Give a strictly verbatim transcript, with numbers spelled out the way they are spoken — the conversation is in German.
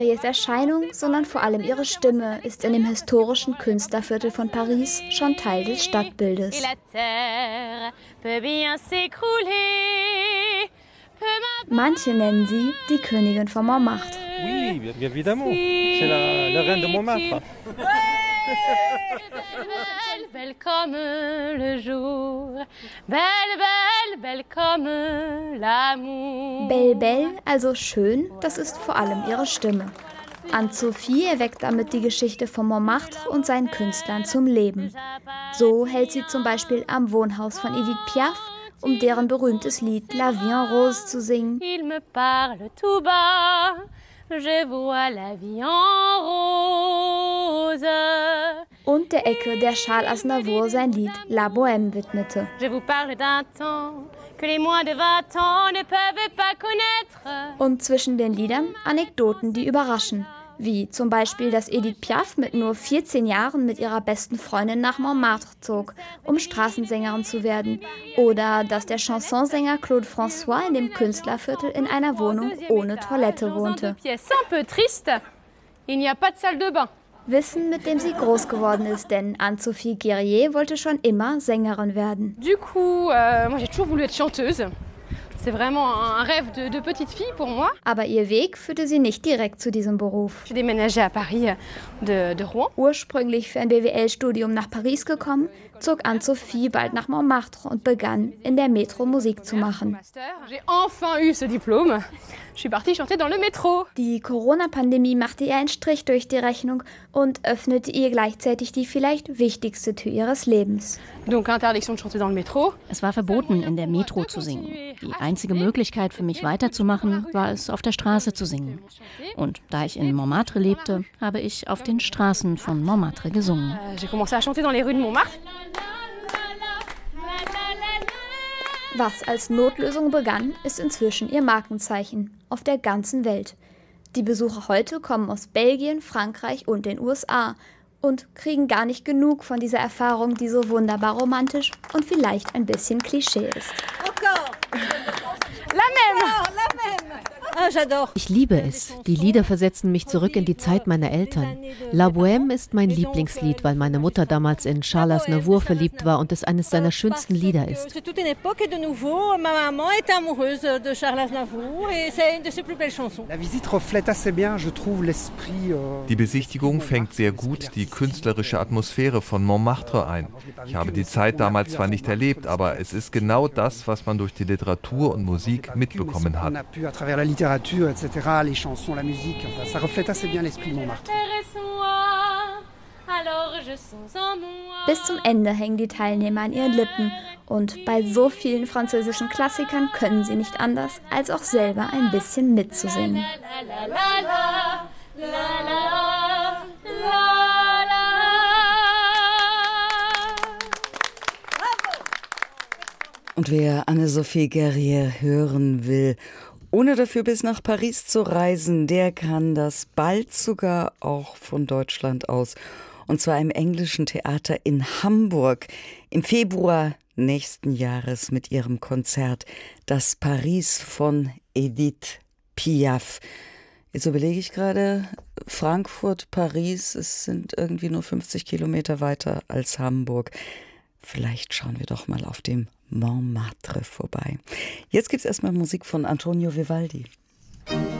Garriers Erscheinung, sondern vor allem ihre Stimme ist in dem historischen Künstlerviertel von Paris schon Teil des Stadtbildes. Manche nennen sie die Königin von Montmartre. Oui, bien évidemment. C'est la, la reine de Montmartre. Belle, belle comme le jour, belle, belle, belle comme l'amour. Belle, belle, also schön, das ist vor allem ihre Stimme. Anne-Sophie erweckt damit die Geschichte von Montmartre und seinen Künstlern zum Leben. So hält sie zum Beispiel am Wohnhaus von Edith Piaf, um deren berühmtes Lied La Vie en Rose zu singen. Il me parle tout bas, je vois la vie en rose. Und der Ecke, der Charles Aznavour sein Lied La Bohème widmete. Je vous parle d'un temps que les moins de vingt ans ne peuvent pas connaître. Und zwischen den Liedern Anekdoten, die überraschen. Wie zum Beispiel, dass Edith Piaf mit nur vierzehn Jahren mit ihrer besten Freundin nach Montmartre zog, um Straßensängerin zu werden. Oder dass der Chansonsänger Claude François in dem Künstlerviertel in einer Wohnung ohne Toilette wohnte. Wissen, mit dem sie groß geworden ist, denn Anne-Sophie Guerrier wollte schon immer Sängerin werden. Du coup, euh, moi j'ai toujours voulu être chanteuse. C'est vraiment un rêve de, de petite fille pour moi. Aber ihr Weg führte sie nicht direkt zu diesem Beruf. J'ai déménagé à Paris de, de Rouen. Ursprünglich für ein B W L-Studium nach Paris gekommen, zog Anne-Sophie bald nach Montmartre und begann, in der Metro Musik zu machen. J'ai enfin eu ce diplôme. Je suis partie chanter dans le métro. Die Corona-Pandemie machte ihr einen Strich durch die Rechnung und öffnete ihr gleichzeitig die vielleicht wichtigste Tür ihres Lebens. Donc interdiction de chanter dans le métro. Es war verboten, in der Metro zu singen. Die einzige Möglichkeit für mich weiterzumachen, war es, auf der Straße zu singen. Und da ich in Montmartre lebte, habe ich auf den Straßen von Montmartre gesungen. J'ai commencé à chanter dans les rues de Montmartre. Was als Notlösung begann, ist inzwischen ihr Markenzeichen auf der ganzen Welt. Die Besucher heute kommen aus Belgien, Frankreich und den U S A und kriegen gar nicht genug von dieser Erfahrung, die so wunderbar romantisch und vielleicht ein bisschen Klischee ist. Ich liebe es. Die Lieder versetzen mich zurück in die Zeit meiner Eltern. La Bohème ist mein Lieblingslied, weil meine Mutter damals in Charles Aznavour verliebt war und es eines seiner schönsten Lieder ist. Die Besichtigung fängt sehr gut die künstlerische Atmosphäre von Montmartre ein. Ich habe die Zeit damals zwar nicht erlebt, aber es ist genau das, was man durch die Literatur und Musik mitbekommen hat. et cetera, les chansons, la musique, enfin, ça reflète assez bien l'esprit de Montmartre. Bis zum Ende hängen die Teilnehmer an ihren Lippen und bei so vielen französischen Klassikern können sie nicht anders, als auch selber ein bisschen mitzusingen. Und wer Anne-Sophie Guerrier hören will, ohne dafür bis nach Paris zu reisen, der kann das bald sogar auch von Deutschland aus. Und zwar im englischen Theater in Hamburg im Februar nächsten Jahres mit ihrem Konzert Das Paris von Edith Piaf. Jetzt überlege ich gerade, Frankfurt, Paris, es sind irgendwie nur fünfzig Kilometer weiter als Hamburg. Vielleicht schauen wir doch mal auf dem Montmartre vorbei. Jetzt gibt es erstmal Musik von Antonio Vivaldi.